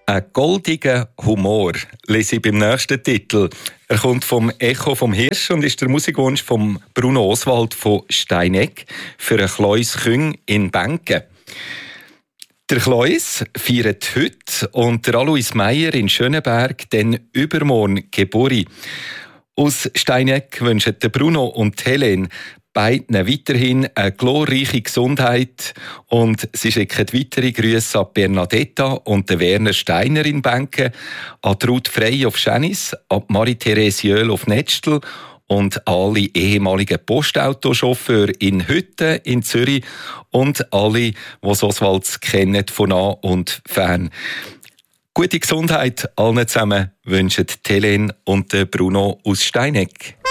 Ein goldiger Humor lese ich beim nächsten Titel. Er kommt vom Echo vom Hirsch und ist der Musikwunsch von Bruno Oswald von Steineck für ein Kleus Küng in Benken. Der Kleus feiert heute und der Alois Meier in Schöneberg den übermorgen Geburi. Aus Steineck wünschen Bruno und Helene beiden weiterhin eine glorreiche Gesundheit und sie schicken weitere Grüße an Bernadetta und Werner Steiner in Benken, an Ruth Frey auf Schänis, an Marie-Therese Jöhl auf Netztel und alle ehemaligen Postautochauffeure in Hütten in Zürich und alle, die Oswald kennen von nah und fern. Gute Gesundheit allen zusammen wünschen Helene und Bruno aus Steineck.